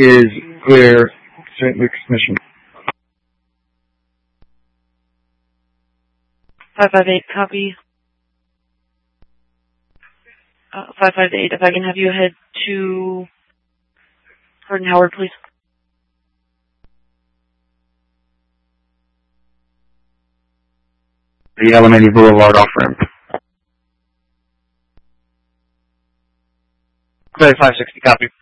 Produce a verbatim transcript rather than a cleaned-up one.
is clear. Saint Luke's mission. five five eight, copy. Uh, five five eight, if I can have you head to Hardin Howard, please. The Alameda Boulevard off-ramp. thirty-five sixty, copy.